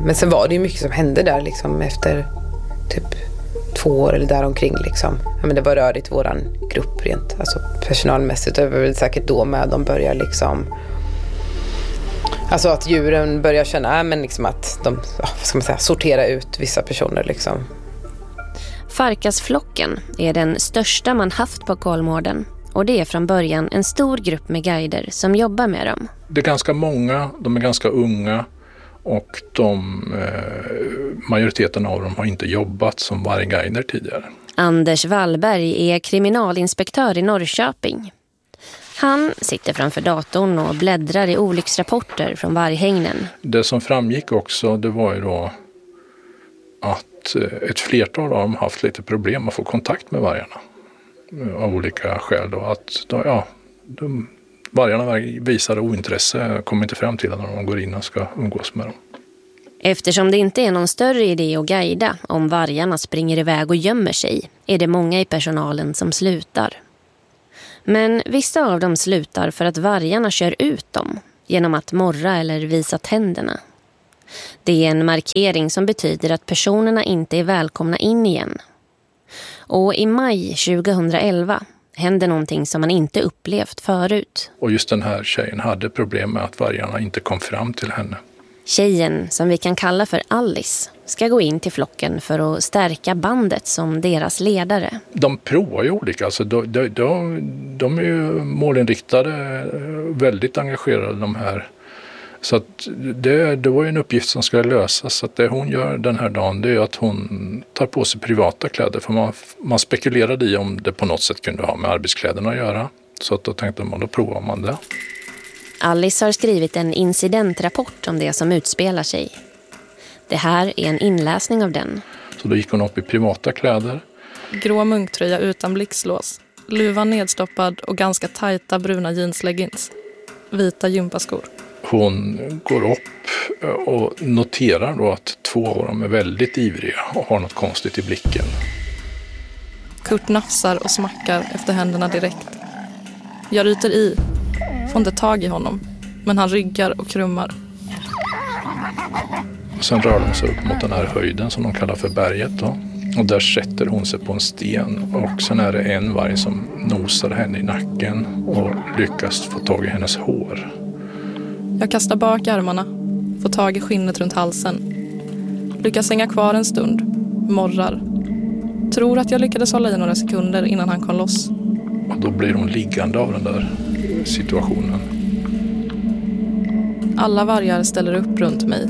Men sen var det ju mycket som hände där liksom efter typ 2 år eller däromkring liksom. Ja, men det var rörigt våran grupp rent, alltså personalmässigt. Det var väl säkert då med de börjar liksom, alltså att djuren börjar känna men liksom att de, vad ska man säga, sortera ut vissa personer liksom. Farkasflocken är den största man haft på Kolmården. Och det är från början en stor grupp med guider som jobbar med dem. Det är ganska många, de är ganska unga och majoriteten av dem har inte jobbat som vargguider tidigare. Anders Wallberg är kriminalinspektör i Norrköping. Han sitter framför datorn och bläddrar i olycksrapporter från varghägnen. Det som framgick också, det var ju då att ett flertal av dem haft lite problem att få kontakt med vargarna. Av olika skäl då. Att vargarna visar ointresse, kommer inte fram till när de går in och ska umgås med dem. Eftersom det inte är någon större idé att guida om vargarna springer iväg och gömmer sig, är det många i personalen som slutar. Men vissa av dem slutar för att vargarna kör ut dem genom att morra eller visa tänderna. Det är en markering som betyder att personerna inte är välkomna in igen. Och i maj 2011 hände någonting som man inte upplevt förut. Och just den här tjejen hade problem med att vargarna inte kom fram till henne. Tjejen, som vi kan kalla för Alice, ska gå in till flocken för att stärka bandet som deras ledare. De provar ju olika, alltså de är ju målinriktade, väldigt engagerade de här. Så att det var ju en uppgift som ska lösas. Så att det hon gör den här dagen, det är att hon tar på sig privata kläder. För man spekulerade i om det på något sätt kunde ha med arbetskläderna att göra. Så att då tänkte man, då provar man det. Alice har skrivit en incidentrapport om det som utspelar sig. Det här är en inläsning av den. Så då gick hon upp i privata kläder. Grå munktröja utan blixtlås. Luvan nedstoppad och ganska tajta bruna jeansleggings. Vita gympaskor. Hon går upp och noterar då att 2 av dem är väldigt ivriga och har något konstigt i blicken. Kurt nafsar och smackar efter händerna direkt. Jag ryter i, får inte tag i honom, men han ryggar och krummar. Sen rör de sig upp mot den här höjden som de kallar för berget då. Och där sätter hon sig på en sten och sen är det en varg som nosar henne i nacken och lyckas få tag i hennes hår. Jag kastar bak armarna, får tag i skinnet runt halsen. Lyckas hänga kvar en stund, morrar. Tror att jag lyckades hålla i några sekunder innan han kom loss. Och då blir hon liggande av den där situationen. Alla vargar ställer upp runt mig.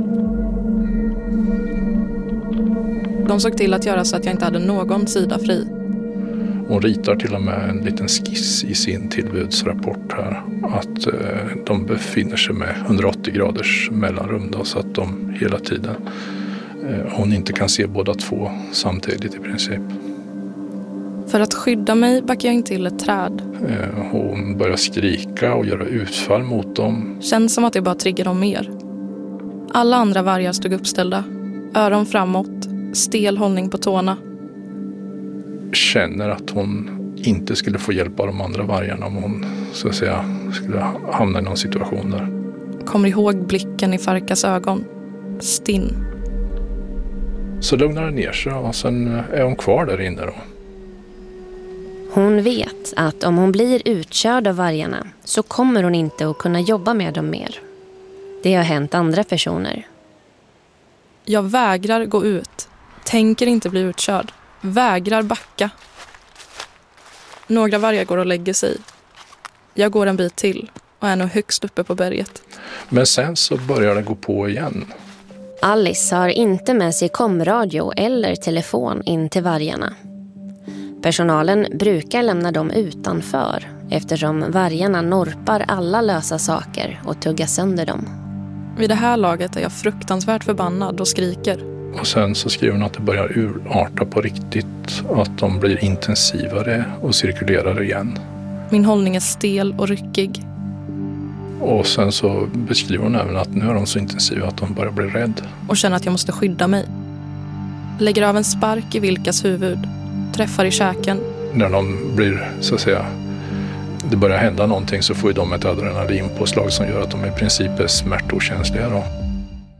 De såg till att göra så att jag inte hade någon sida fri. Hon ritar till och med en liten skiss i sin tillbudsrapport här. Att de befinner sig med 180 graders mellanrum då, så att de hela tiden, hon inte kan se båda två samtidigt i princip. För att skydda mig backar jag in till ett träd. Hon börjar skrika och göra utfall mot dem. Känns som att det bara triggar dem mer. Alla andra vargar stod uppställda. Öron framåt, stel hållning på tårna. Känner att hon inte skulle få hjälp av de andra vargarna om hon så att säga skulle hamna i någon situation där. Kommer ihåg blicken i Farkas ögon. Stinn. Så lugnar det ner sig och sen är hon kvar där inne då. Hon vet att om hon blir utkörd av vargarna så kommer hon inte att kunna jobba med dem mer. Det har hänt andra personer. Jag vägrar gå ut. Tänker inte bli utkörd. Vägrar backa. Några vargar går och lägger sig. Jag går en bit till och är nu högst uppe på berget. Men sen så börjar det gå på igen. Alice har inte med sig komradio eller telefon in till vargarna. Personalen brukar lämna dem utanför eftersom vargarna norpar alla lösa saker och tuggar sönder dem. Vid det här laget är jag fruktansvärt förbannad och skriker. Och sen så skriver hon att det börjar urarta på riktigt. Att de blir intensivare och cirkulerar igen. Min hållning är stel och ryckig. Och sen så beskriver hon även att nu är de så intensiva att de börjar bli rädd. Och känner att jag måste skydda mig. Lägger av en spark i Vilkas huvud. Träffar i käken. När de blir så att säga, det börjar hända någonting så får ju de ett adrenalinpåslag som gör att de i princip är smärtokänsliga då.